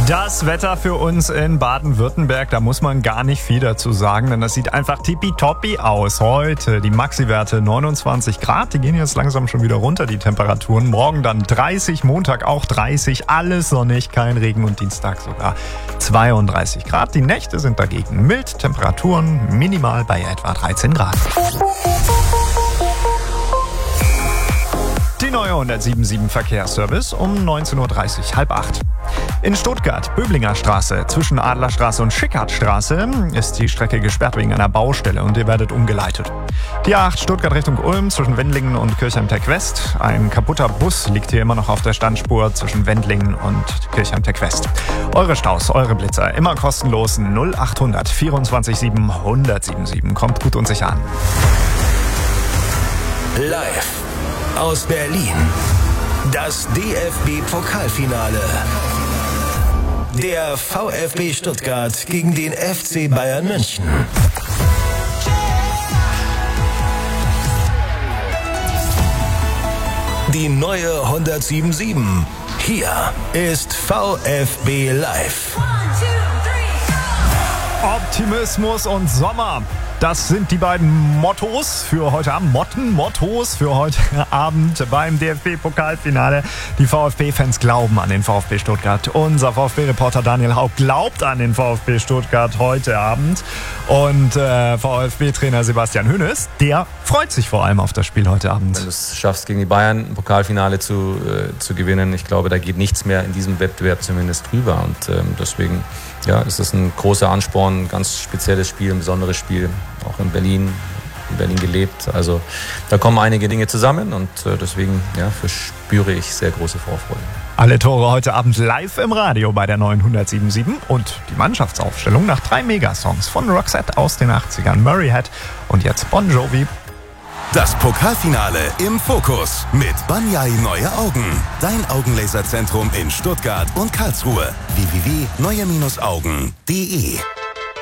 Das Wetter für uns in Baden-Württemberg, da muss man gar nicht viel dazu sagen, denn das sieht einfach tippitoppi aus. Heute die Maxi-Werte 29 Grad, die gehen jetzt langsam schon wieder runter, die Temperaturen. Morgen dann 30, Montag auch 30, alles sonnig, kein Regen und Dienstag sogar 32 Grad. Die Nächte sind dagegen mild, Temperaturen minimal bei etwa 13 Grad. Die neue 177 Verkehrsservice um 19.30 Uhr, 7:30. In Stuttgart, Böblinger Straße, zwischen Adlerstraße und Schickhartstraße ist die Strecke gesperrt wegen einer Baustelle und ihr werdet umgeleitet. Die A8 Stuttgart Richtung Ulm zwischen Wendlingen und Kirchheim-Tech-West. Ein kaputter Bus liegt hier immer noch auf der Standspur zwischen Wendlingen und Kirchheim-Tech-West. Eure Staus, eure Blitzer, immer kostenlos 0800 24 7 1077. Kommt gut und sicher an. Live aus Berlin. Das DFB-Pokalfinale. Der VfB Stuttgart gegen den FC Bayern München. Die neue 177. Hier ist VfB Live. Optimismus und Sommer. Das sind die beiden Mottos für heute Abend. Mottos für heute Abend beim DFB-Pokalfinale. Die VfB-Fans glauben an den VfB Stuttgart. Unser VfB-Reporter Daniel Haupt glaubt an den VfB Stuttgart heute Abend. Und VfB-Trainer Sebastian Hoeneß, der freut sich vor allem auf das Spiel heute Abend. Wenn du es schaffst, gegen die Bayern ein Pokalfinale zu gewinnen, ich glaube, da geht nichts mehr in diesem Wettbewerb zumindest drüber. Und deswegen ist es ein großer Ansporn, ein ganz spezielles Spiel, ein besonderes Spiel. Auch in Berlin gelebt. Also da kommen einige Dinge zusammen und deswegen verspüre ich sehr große Vorfreude. Alle Tore heute Abend live im Radio bei der neuen 177 und die Mannschaftsaufstellung nach 3 Megasongs von Roxette aus den 80ern, Murray Head und jetzt Bon Jovi. Das Pokalfinale im Fokus mit Banyai Neue Augen. Dein Augenlaserzentrum in Stuttgart und Karlsruhe. www.neue-augen.de